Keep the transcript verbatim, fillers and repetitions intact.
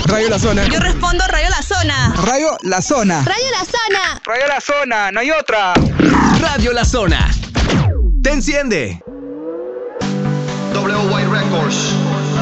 Radio La Zona. Yo respondo Radio La Zona. Radio La Zona. Radio La Zona. Radio La Zona, no hay otra. Radio La Zona. Te enciende. W Y Records.